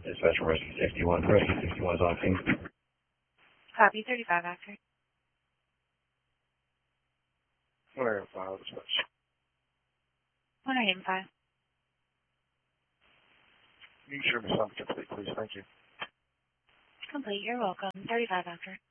Dispatch Rescue 61. Rescue 61 is on scene. Copy 35 after. Where file dispatch? 105. You can sure me something complete, please. Thank you. Complete. You're welcome. 35 after.